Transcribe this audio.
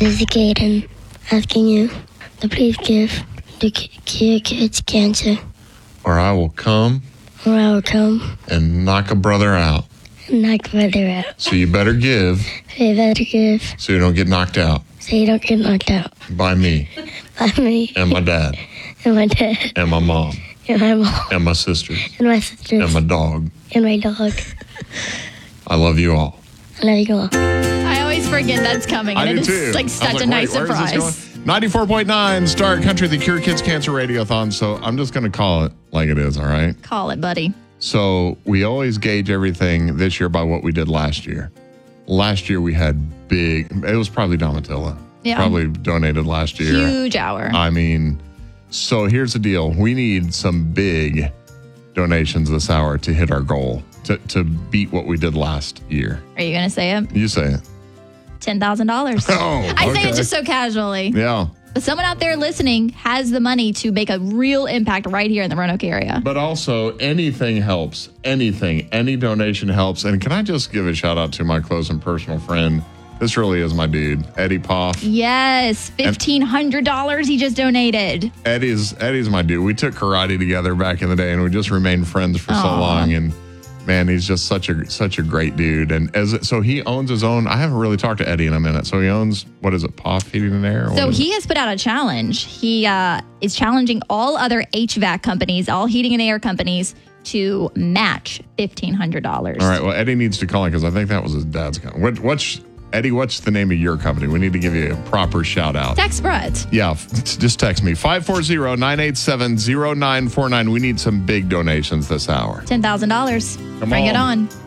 This is Gaten asking you to please give the cure kids cancer. Or I will come Or I will come and knock a brother out. and knock brother out. So you better give So you better give so you don't get knocked out so you don't get knocked out by me by me and my dad and my dad and my mom and my mom and my sisters and my sisters and my dog. and my dog. I love you all. I love you all. I always forget that's coming. I And do it's too. like I was such like, a nice wait, where is this surprise. going? 94.9 Star Country, the Cure Kids Cancer Radiothon. So I'm just going to call it like it is, all right? Call it, buddy. So we always gauge everything this year by what we did last year. Last year we had it was probably Domitilla. Yeah. Probably donated last year. Huge hour. I mean, so here's the deal. We need some big donations this hour to hit our goal, to beat what we did last year. Are you going to say it? You say it. $10,000. Oh, I say okay. it just so casually. Yeah. But someone out there listening has the money to make a real impact right here in the Roanoke area. But also, anything helps. Anything. Any donation helps. And can I just give a shout out to my close and personal friend? This really is my dude, Eddie Poff. Yes, $1,500 he just donated. Eddie's my dude. We took karate together back in the day, and we just remained friends for so long. And man, he's just such a great dude. And so he owns his own. I haven't really talked to Eddie in a minute. So he owns, what is it, Poff Heating and Air? So he has put out a challenge. He is challenging all other HVAC companies, all heating and air companies, to match $1,500. All right. Well, Eddie needs to call in because I think that was his dad's company. Eddie, what's the name of your company? We need to give you a proper shout out. Text Brett. Yeah, just text me. 540-987-0949. We need some big donations this hour. $10,000. Come Bring on. it on.